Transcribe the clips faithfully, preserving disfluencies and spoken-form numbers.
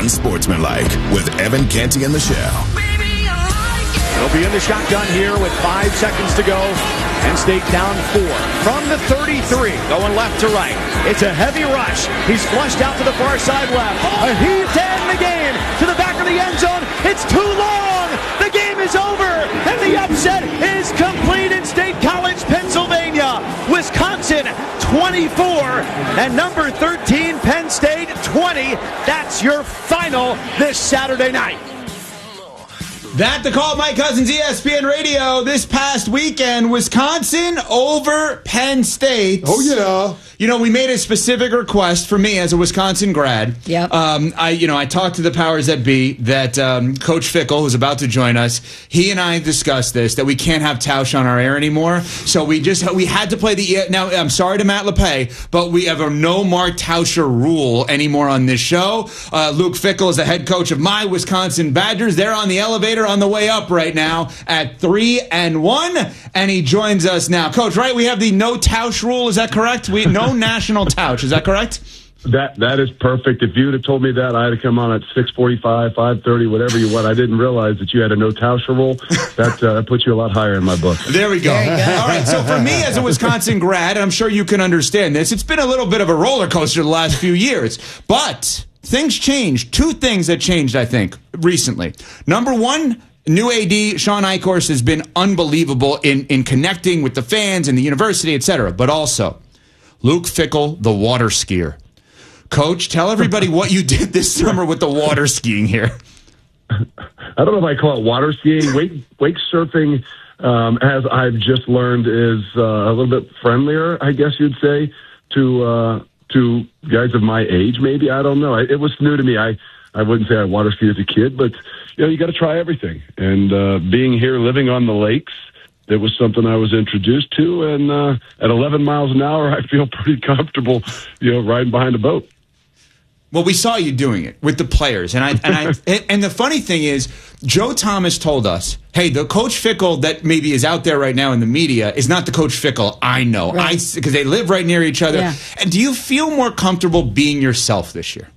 Unsportsmanlike with Evan Canty and Michelle. They'll be in the shotgun here with five seconds to go. Penn State down four from the thirty-three, going left to right. It's a heavy rush. He's flushed out to the far side left. A heave to end the game to the back of the end zone. It's too long. The game is over, and the upset is complete in State College, Pennsylvania. Wisconsin twenty-four and number thirteen Penn State twenty. That's your final this Saturday night. That the call, Mike Cousins, E S P N Radio. This past weekend, Wisconsin over Penn State. Oh, yeah. You know, we made a specific request for me as a Wisconsin grad. Yep. Um, I, you know, I talked to the powers that be that um, Coach Fickell, who's about to join us, he and I discussed this, that we can't have Tausch on our air anymore. So we just, we had to play the, now, I'm sorry to Matt LePay, but we have a no Mark Tauscher rule anymore on this show. Uh, Luke Fickell is the head coach of my Wisconsin Badgers. They're on the elevator on the way up right now at three and one, and he joins us now. Coach, right? We have the no Tausch rule. Is that correct? We no national Tausch. Is that correct? That that is perfect. If you would have told me that, I had to come on at six forty-five, five thirty, whatever you want. I didn't realize that you had a no Tauscher rule. That uh, puts you a lot higher in my book. There we go. There you go. All right. So for me as a Wisconsin grad, and I'm sure you can understand this, it's been a little bit of a roller coaster the last few years, but things changed. Two things that changed, I think, recently. Number one, new A D, Sean Eichhorst, has been unbelievable in, in connecting with the fans and the university, et cetera. But also, Luke Fickell, the water skier. Coach, tell everybody what you did this summer with the water skiing here. I don't know if I call it water skiing. Wake, wake surfing, um, as I've just learned, is uh, a little bit friendlier, I guess you'd say, to uh, to guys of my age, maybe. I don't know. It was new to me. I, I wouldn't say I water skied as a kid, but you know, you got to try everything. And uh, being here, living on the lakes, it was something I was introduced to. And uh, at eleven miles an hour, I feel pretty comfortable, you know, riding behind a boat. Well, we saw you doing it with the players, and I and I and the funny thing is, Joe Thomas told us, "Hey, the Coach Fickell that maybe is out there right now in the media is not the Coach Fickell I know, right. I because they live right near each other." Yeah. And do you feel more comfortable being yourself this year?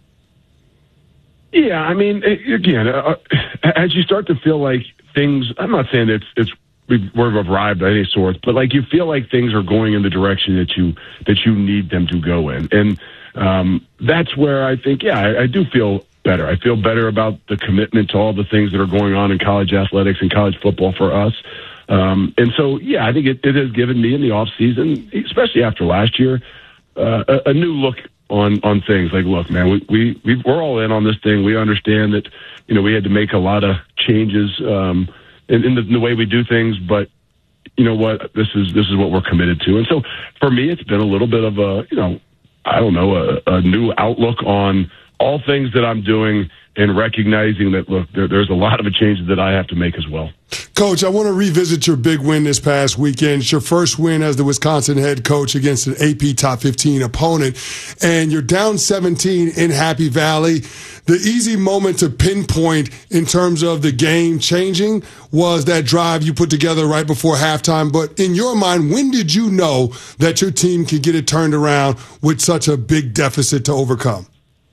Yeah, I mean, again, uh, as you start to feel like things, I'm not saying it's it's we've, we've arrived at any sort, but like you feel like things are going in the direction that you that you need them to go in, and um, that's where I think, yeah, I, I do feel better. I feel better about the commitment to all the things that are going on in college athletics and college football for us. Um, and so, yeah, I think it, it has given me in the off season, especially after last year, uh, a, a new look on, on things. Like, look, man, we, we, we, we're all in on this thing. We understand that, you know, we had to make a lot of changes um, in, in, the, in the way we do things, but you know what, this is, this is what we're committed to. And so for me, it's been a little bit of a, you know, I don't know, a, a new outlook on all things that I'm doing and recognizing that, look, there, there's a lot of changes that I have to make as well. Coach, I want to revisit your big win this past weekend. It's your first win as the Wisconsin head coach against an A P top fifteen opponent, and you're down seventeen in Happy Valley. The easy moment to pinpoint in terms of the game changing was that drive you put together right before halftime. But in your mind, when did you know that your team could get it turned around with such a big deficit to overcome?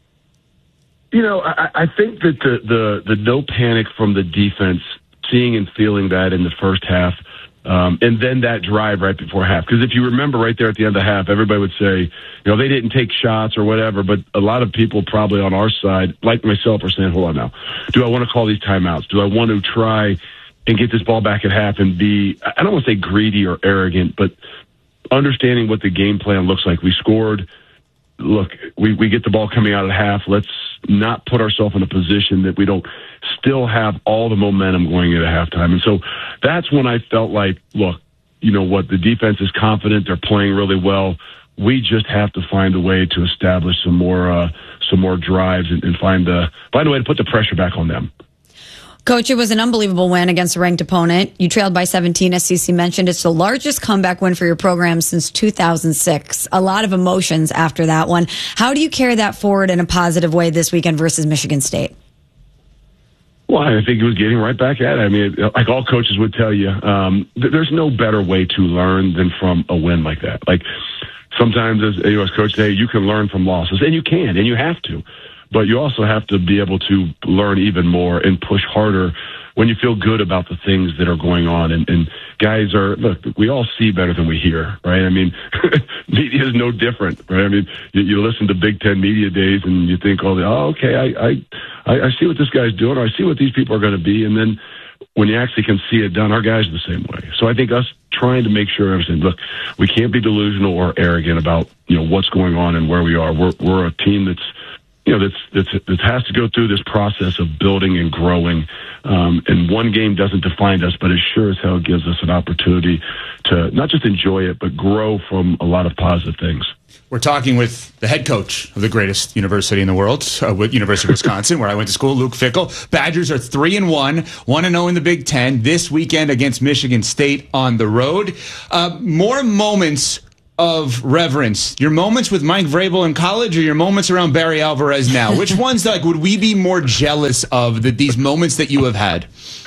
You know, I, I think that the, the, the no panic from the defense, seeing and feeling that in the first half, um, and then that drive right before half. Because if you remember right there at the end of the half, everybody would say, you know, they didn't take shots or whatever, but a lot of people probably on our side, like myself, are saying, hold on now, do I want to call these timeouts? Do I want to try and get this ball back at half and be, I don't want to say greedy or arrogant, but understanding what the game plan looks like. We scored. Look, we, we get the ball coming out at half. Let's not put ourselves in a position that we don't still have all the momentum going into halftime. And so that's when I felt like, look, you know what, the defense is confident. They're playing really well. We just have to find a way to establish some more uh, some more drives and, and find, a, find a way to put the pressure back on them. Coach, it was an unbelievable win against a ranked opponent. You trailed by seventeen, as Cece mentioned. It's the largest comeback win for your program since two thousand six. A lot of emotions after that one. How do you carry that forward in a positive way this weekend versus Michigan State? Well, I think it was getting right back at it. I mean, like all coaches would tell you, um, th- there's no better way to learn than from a win like that. Like sometimes as, you know, as coaches say, you can learn from losses, and you can, and you have to. but you also have to be able to learn even more and push harder when you feel good about the things that are going on. And, and guys are, look, we all see better than we hear, right? I mean, media is no different, right? I mean, you, you listen to Big Ten media days and you think, oh, oh okay, I, I, I see what this guy's doing, or I see what these people are going to be. And then when you actually can see it done, our guys are the same way. So I think us trying to make sure everything, look, we can't be delusional or arrogant about, you know, what's going on and where we are. We're, we're a team that's, you know, that's, that's, that has to go through this process of building and growing. Um, and one game doesn't define us, but it sure as hell gives us an opportunity to not just enjoy it, but grow from a lot of positive things. We're talking with the head coach of the greatest university in the world, uh, with University of Wisconsin, where I went to school, Luke Fickell. Badgers are three and one, one and zero in the Big Ten this weekend against Michigan State on the road. Uh, more moments of reverence, your moments with Mike Vrabel in college, or your moments around Barry Alvarez now? Which ones, like, would we be more jealous of, that these moments that you have had?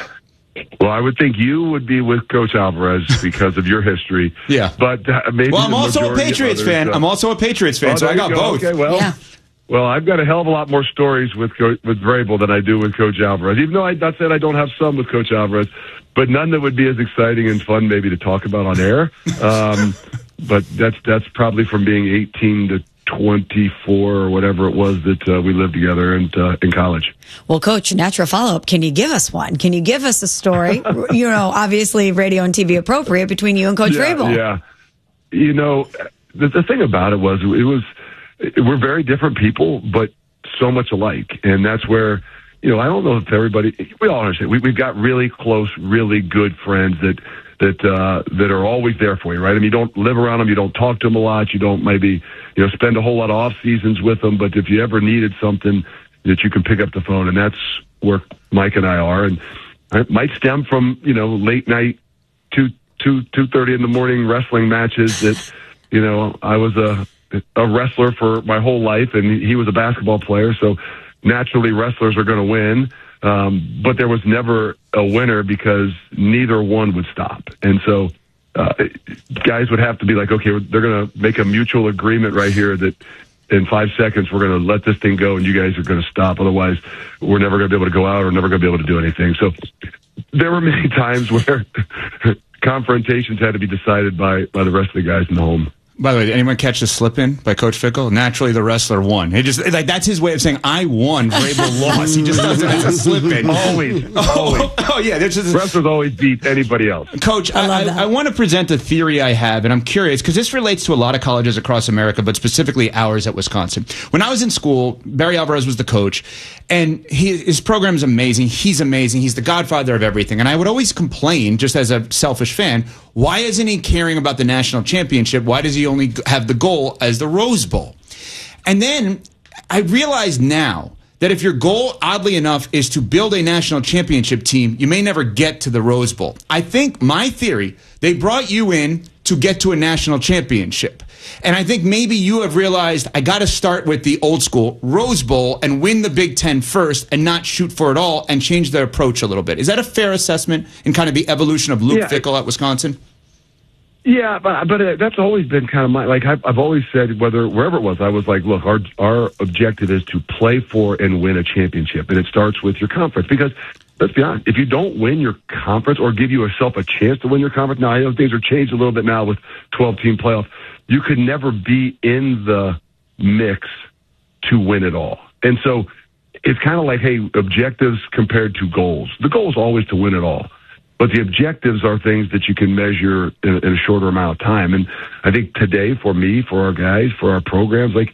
Well, I would think you would be with Coach Alvarez because of your history. Yeah, but uh, maybe. Well, I'm also a Patriots others, fan. Uh, I'm also a Patriots fan, oh, so I got go. both. Okay, well, yeah. well, I've got a hell of a lot more stories with Co- with Vrabel than I do with Coach Alvarez. Even though I not said I don't have some with Coach Alvarez, but none that would be as exciting and fun maybe to talk about on air. Um, but that's that's probably from being eighteen to twenty-four or whatever it was that uh, we lived together in, uh, in college. Well, Coach, natural follow-up, can you give us one? Can you give us a story, you know, obviously radio and T V appropriate, between you and Coach yeah, Vrabel? Yeah. You know, the, the thing about it was, it was, it, we're very different people, but so much alike. And that's where, you know, I don't know if everybody, we all understand, we, we've got really close, really good friends that, that uh, that are always there for you, right? I mean, you don't live around them, you don't talk to them a lot, you don't maybe, you know, spend a whole lot of off seasons with them, but if you ever needed something, that you can pick up the phone, and that's where Mike and I are. And it might stem from, you know, late night, two two two thirty in the morning wrestling matches that, you know, I was a a wrestler for my whole life, and he was a basketball player, so naturally wrestlers are going to win. Um, but there was never a winner because neither one would stop. And so uh, guys would have to be like, okay, they're going to make a mutual agreement right here that in five seconds we're going to let this thing go and you guys are going to stop. Otherwise, we're never going to be able to go out or never going to be able to do anything. So there were many times where confrontations had to be decided by, by the rest of the guys in the home. By the way, did anyone catch the slip-in by Coach Fickell? Naturally, the wrestler won. He just like that's his way of saying, I won, Vrabel lost. He just does it as a slip-in. Always. always. Oh, oh, yeah. Just, wrestlers always beat anybody else. Coach, I, I, I want to present a theory I have, and I'm curious, because this relates to a lot of colleges across America, but specifically ours at Wisconsin. When I was in school, Barry Alvarez was the coach, and he, his program is amazing. He's amazing. He's the godfather of everything. And I would always complain, just as a selfish fan, why isn't he caring about the national championship? Why does he only have the goal as the Rose Bowl? And then I realize now that if your goal, oddly enough, is to build a national championship team, you may never get to the Rose Bowl. I think my theory, they brought you in to get to a national championship. And I think maybe you have realized I got to start with the old school Rose Bowl and win the Big Ten first and not shoot for it all and change their approach a little bit. Is that a fair assessment in kind of the evolution of Luke yeah. Fickell at Wisconsin? Yeah, but but uh, that's always been kind of my, like I've, I've always said, whether wherever it was, I was like, look, our our objective is to play for and win a championship, and it starts with your conference. Because let's be honest, if you don't win your conference or give yourself a chance to win your conference, now I know things are changed a little bit now with twelve-team playoff. You could never be in the mix to win it all, and so it's kind of like, hey, objectives compared to goals. The goal is always to win it all. But the objectives are things that you can measure in, in a shorter amount of time. And I think today, for me, for our guys, for our programs, like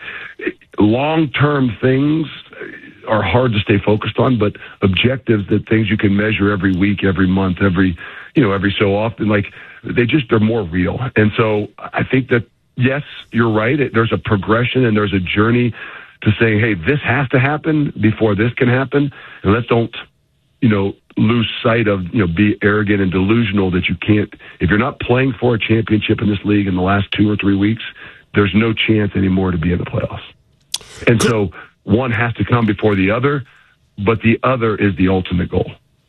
long-term things are hard to stay focused on, but objectives, that things you can measure every week, every month, every, you know, every so often, like they just are more real. And so I think that, yes, you're right. There's a progression and there's a journey to saying, hey, this has to happen before this can happen. And let's don't, you know, lose sight of, you know, be arrogant and delusional that you can't, if you're not playing for a championship in this league in the last two or three weeks, there's no chance anymore to be in the playoffs. And so one has to come before the other, but the other is the ultimate goal.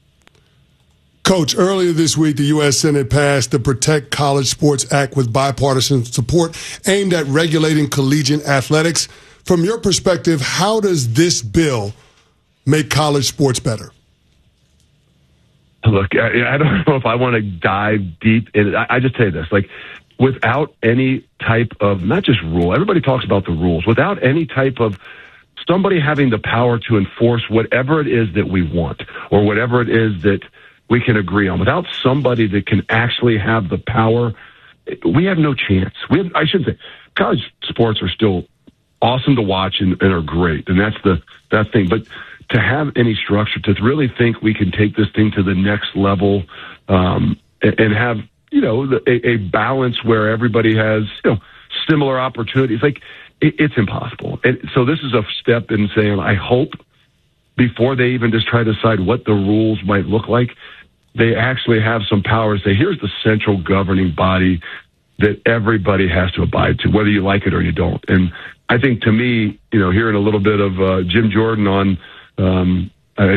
Coach, earlier this week, the U S Senate passed the Protect College Sports Act with bipartisan support aimed at regulating collegiate athletics. from your perspective, how does this bill make college sports better? Look, I, I don't know if I want to dive deep in it. I, I just tell you this, like, without any type of, not just rule, everybody talks about the rules, without any type of somebody having the power to enforce whatever it is that we want or whatever it is that we can agree on, without somebody that can actually have the power, we have no chance. We have, I should say, college sports are still awesome to watch and, and are great, and that's the that thing. But to have any structure, to really think we can take this thing to the next level, um, and, and have, you know, a, a balance where everybody has, you know, similar opportunities, like it, it's impossible. And so this is a step in saying, I hope before they even just try to decide what the rules might look like, they actually have some power to say, here's the central governing body that everybody has to abide to, whether you like it or you don't. And I think, to me, you know, hearing a little bit of uh, Jim Jordan on um,